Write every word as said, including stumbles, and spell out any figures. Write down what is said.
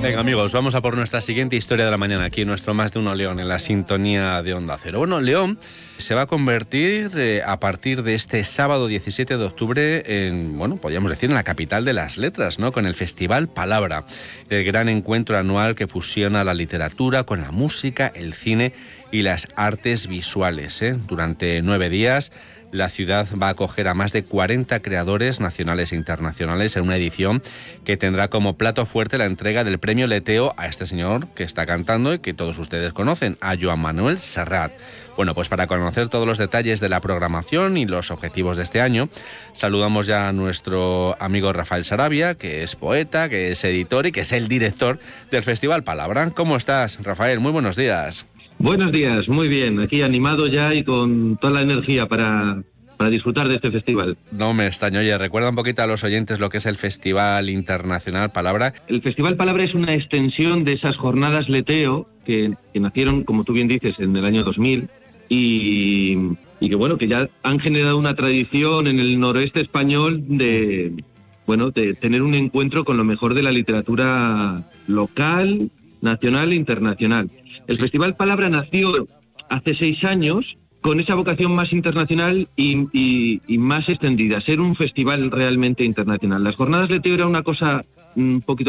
Venga, amigos, vamos a por nuestra siguiente historia de la mañana aquí en nuestro Más de Uno León, en la sintonía de Onda Cero. Bueno, León se va a convertir eh, a partir de este sábado diecisiete de octubre en, bueno, podríamos decir en la capital de las letras, ¿no? Con el Festival Palabra, el gran encuentro anual que fusiona la literatura con la música, el cine y las artes visuales, ¿eh? Durante nueve días, la ciudad va a acoger a más de cuarenta creadores nacionales e internacionales en una edición que tendrá como plato fuerte la entrega del premio Leteo a este señor que está cantando y que todos ustedes conocen, a Joan Manuel Serrat. Bueno, pues para conocer todos los detalles de la programación y los objetivos de este año, saludamos ya a nuestro amigo Rafael Sarabia, que es poeta, que es editor y que es el director del Festival Palabra. ¿Cómo estás, Rafael? Muy buenos días. Buenos días, muy bien, aquí animado ya y con toda la energía para, para disfrutar de este festival. No me extraño. Oye, recuerda un poquito a los oyentes lo que es el Festival Internacional Palabra. El Festival Palabra es una extensión de esas jornadas Leteo que, que nacieron, como tú bien dices, en el año dos mil y, y que bueno, que ya han generado una tradición en el noroeste español de, bueno, de tener un encuentro con lo mejor de la literatura local, nacional e internacional. El sí. Festival Palabra nació hace seis años con esa vocación más internacional y, y, y más extendida, ser un festival realmente internacional. Las jornadas Leteo era una cosa un poquito